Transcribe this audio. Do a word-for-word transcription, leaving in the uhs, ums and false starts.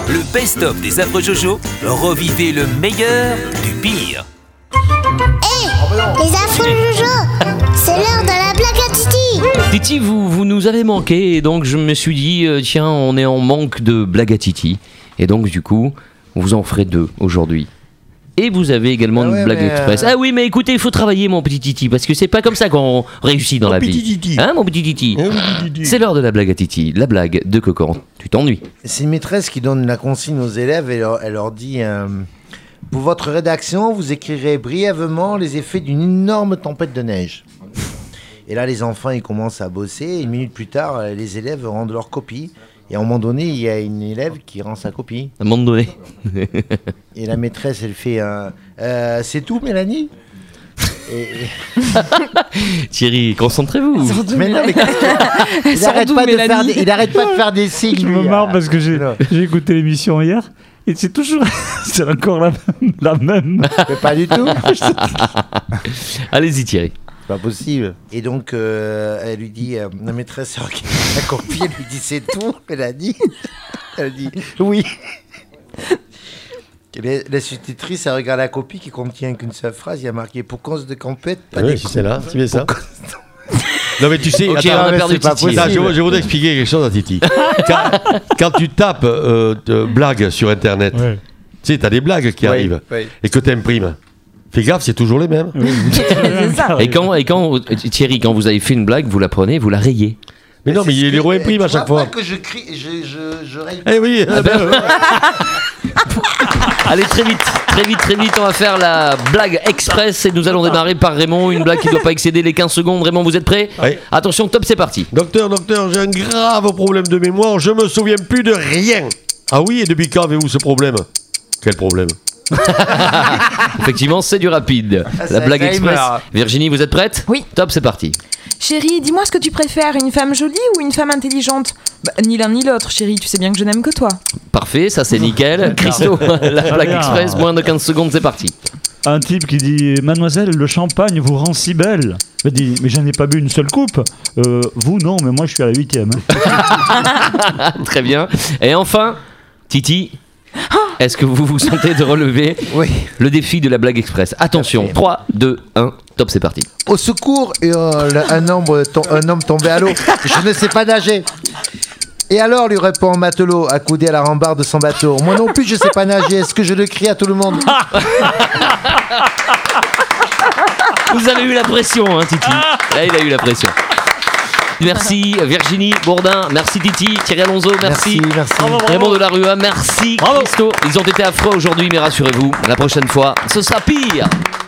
le best-of des affreux Jojo, revivez le meilleur du pire. Hé, les affreux Jojo, c'est l'heure de la blague à Titi. Titi, vous, vous nous avez manqué et donc je me suis dit, euh, tiens, on est en manque de blague à Titi. Et donc du coup, vous en ferez deux aujourd'hui. Et vous avez également Ah ouais, une blague mais express. euh... Ah oui, mais écoutez, il faut travailler, mon petit Titi, parce que c'est pas comme ça qu'on réussit dans mon la petit vie. Titi. Hein, mon petit Titi. Mon petit Titi. C'est l'heure de la blague à Titi, la blague de Cocan. Tu t'ennuies. C'est une maîtresse qui donne la consigne aux élèves et leur, elle leur dit euh, pour votre rédaction, vous écrirez brièvement les effets d'une énorme tempête de neige. Et là, les enfants, ils commencent à bosser. Et une minute plus tard, les élèves rendent leur copie. Et à un moment donné, il y a une élève qui rend sa copie. À un moment donné. Et la maîtresse, elle fait euh, euh, c'est tout, Mélanie et... Thierry, concentrez-vous. Mais non, mais il n'arrête pas, pas de faire des signes. Je me marre parce que j'ai, j'ai écouté l'émission hier. Et c'est toujours, c'est encore la même. La même. Mais pas du tout. Allez-y Thierry. C'est pas possible. Et donc, euh, elle lui dit, euh, la maîtresse elle regarde la copie, elle lui dit c'est tout. Elle a dit, elle dit oui. La, la sous-titrice, elle regarde la copie qui contient qu'une seule phrase. Il y a marqué pour cause de compète, pas oui, des c'est là, c'est bien ça. Cause... Non mais tu sais, okay, attends, on a perdu Titi. Attends, je, je voudrais expliquer quelque chose à Titi. quand, quand tu tapes euh, de blagues sur Internet, ouais. Tu sais, t'as des blagues qui oui, arrivent oui. et que t'imprimes. Fais gaffe, c'est toujours les mêmes. Oui. C'est ça. Et quand, et quand Thierry, quand vous avez fait une blague, vous la prenez, vous la rayez. Mais, mais non, mais il les réimprime à chaque fois. Pas que je crie, je, je, je raye. Eh oui. Ah ben, allez, très vite, très vite, très vite, on va faire la blague express et nous allons démarrer par Raymond, une blague qui ne doit pas excéder les quinze secondes. Raymond, vous êtes prêt ? Oui. Attention, top, c'est parti. Docteur, docteur, j'ai un grave problème de mémoire, je me souviens plus de rien. Ah oui, et depuis quand avez-vous ce problème ? Quel problème ? Effectivement, c'est du rapide. Ah, la blague timer. express. Virginie, vous êtes prête ? Oui. Top, c'est parti. Chérie, dis-moi ce que tu préfères, une femme jolie ou une femme intelligente ? Bah, ni l'un ni l'autre, chérie, tu sais bien que je n'aime que toi. Parfait, ça c'est nickel. Christo, la blague express, moins de quinze secondes, c'est parti. Un type qui dit « Mademoiselle, le champagne vous rend si belle ». Elle dit « Mais j'en ai pas bu une seule coupe. Euh, » Vous, non, mais moi je suis à la huitième. Hein. Très bien. Et enfin, Titi, est-ce que vous vous sentez de relever oui. le défi de la blague express ? Attention, trois, deux, un, top, c'est parti. Au secours, euh, un, homme, un homme tombé à l'eau. Je ne sais pas nager. Et alors, lui répond un matelot, accoudé à la rambarde de son bateau. Moi non plus, je sais pas nager. Est-ce que je le crie à tout le monde ? Vous avez eu la pression, hein, Titi. Là, il a eu la pression. Merci Virginie Bourdin, merci Titi, Thierry Alonso, merci, merci, merci. Bravo, bravo. Raymond Delarue, merci bravo. Christo. Ils ont été affreux aujourd'hui, mais rassurez-vous, la prochaine fois, ce sera pire.